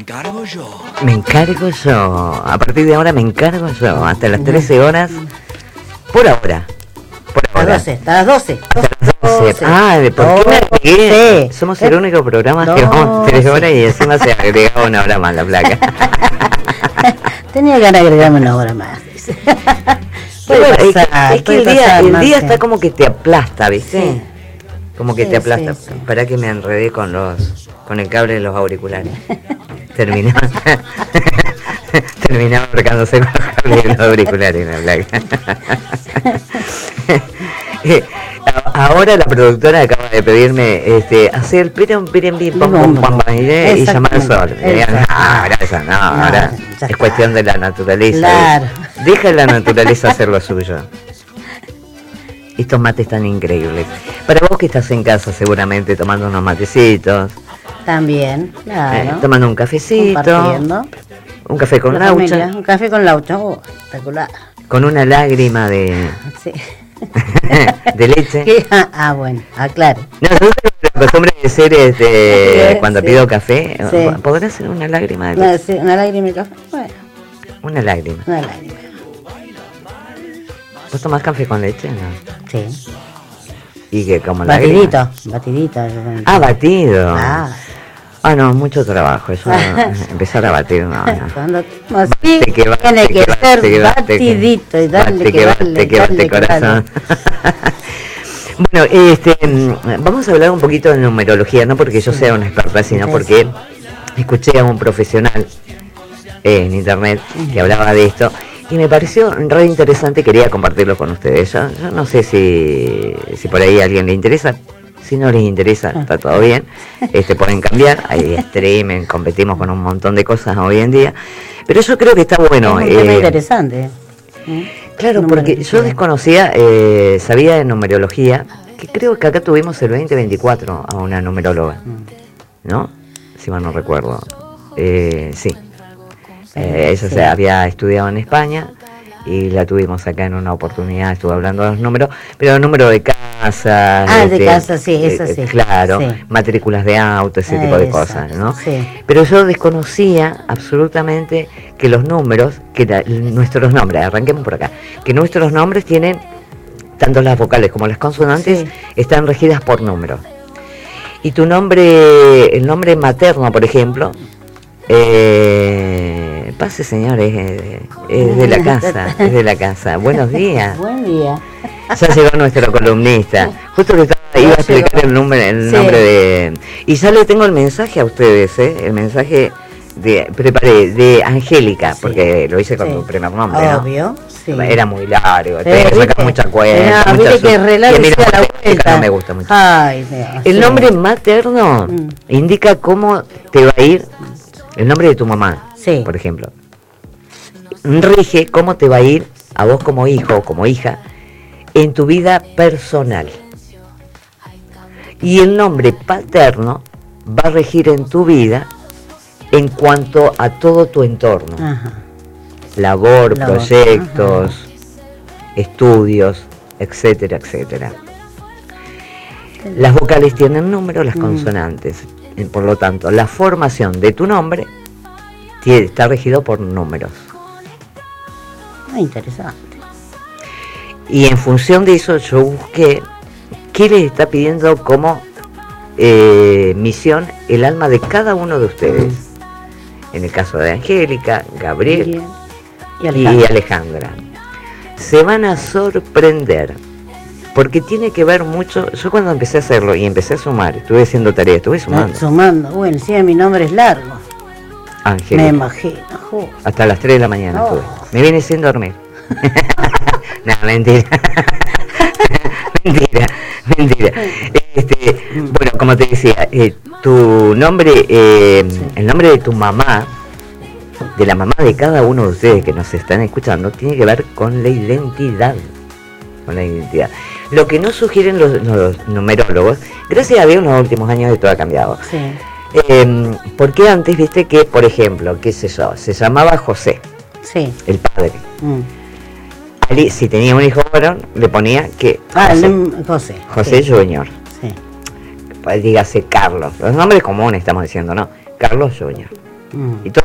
encargo yo. Me encargo yo. A partir de ahora me encargo yo. Hasta las 13 horas. Por ahora. Hasta las 12. Hasta las 12. Ah, ¿por qué me agregué? Somos el único programa que vamos 3 horas y encima se agregaba una hora más la placa. Tenía ganas de agregarme una hora más. Es que el día está como que te aplasta, ¿viste? Sí. Como que te aplasta. Sí. Para que me enredé con el cable de los auriculares. Terminaba marcándose con los cables de los auriculares, la placa. Ahora la productora acaba de pedirme hacer piren bim pam pam pam y llamar al sol. Ahora es cuestión de la naturaleza. Claro. Deja la naturaleza hacer lo suyo. Estos mates tan increíbles. Para vos que estás en casa seguramente tomando unos matecitos. También, claro. Tomando un cafecito. Compartiendo. Un café con laucha. Un café con laucha, espectacular. Con una lágrima de... Sí. de leche. Bueno, claro. No, yo tengo la costumbre de ser cuando pido café, sí. ¿podrá ser una lágrima de leche? Sí, una lágrima de café. Bueno. Una lágrima. ¿Vos tomás café con leche? No. Sí. ¿Y qué? ¿Como batidito? Ah, batido. No, mucho trabajo. Eso, empezar a batir, no. Cuando así, tiene que ser batidito y darle que corazón. Bueno, vamos a hablar un poquito de numerología, no porque yo sea una experta, sino porque escuché a un profesional en internet que hablaba de esto y me pareció re interesante, quería compartirlo con ustedes. Yo no sé si por ahí a alguien le interesa. Si no les interesa, está todo bien. Pueden cambiar, hay streaming, competimos con un montón de cosas hoy en día. Pero yo creo que está bueno. Es un tema interesante. Claro, porque yo desconocía, sabía de numerología, que creo que acá tuvimos el 2024 a una numeróloga, ¿no? Si mal no recuerdo. Sí. Ella se había estudiado en España y la tuvimos acá en una oportunidad, estuve hablando de los números, pero el número de casa, de casa, sí, eso sí. Claro, sí. Matrículas de auto, ese tipo de cosas, ¿no? Sí. Pero yo desconocía absolutamente que los números, nuestros nombres, arranquemos por acá, que nuestros nombres tienen, tanto las vocales como las consonantes, están regidas por números. Y tu nombre, el nombre materno, por ejemplo, pase señores, es de la casa, es de la casa. Buenos días. Buen día. Ya llegó nuestro columnista. Justo que iba a explicar el nombre de... Y ya le tengo el mensaje a ustedes, el mensaje de Angélica, porque lo hice con tu primer nombre, ¿no? Obvio, sí. Era muy largo, tenía que sacar mucha cuenta. No me gusta mucho. Ay, Dios, el nombre materno indica cómo te va a ir. El nombre de tu mamá, por ejemplo, rige cómo te va a ir a vos como hijo o como hija en tu vida personal. Y el nombre paterno va a regir en tu vida en cuanto a todo tu entorno. Labor, proyectos, estudios, etcétera, etcétera. Las vocales tienen números, las consonantes. Por lo tanto, la formación de tu nombre está regido por números. Interesante. Y en función de eso yo busqué qué les está pidiendo como misión el alma de cada uno de ustedes. En el caso de Angélica, Gabriel y Alejandra. Se van a sorprender. Porque tiene que ver mucho. Yo cuando empecé a hacerlo y empecé a sumar, estuve haciendo tareas, estuve sumando. Bueno, sí, mi nombre es largo. Angélica. Me imagino. Hasta las 3 de la mañana estuve. Me viene sin dormir. No, mentira. Mentira. Bueno, como te decía, tu nombre, el nombre de tu mamá, de la mamá de cada uno de ustedes que nos están escuchando, tiene que ver con la identidad. Lo que nos sugieren los numerólogos, gracias a Dios en los últimos años esto ha cambiado. Porque antes, viste que, por ejemplo, qué sé yo, se llamaba José, el padre. Si tenía un hijo varón, le ponía que José Junior. Pues dígase Carlos. Los nombres comunes estamos diciendo, ¿no? Carlos Junior. Y todo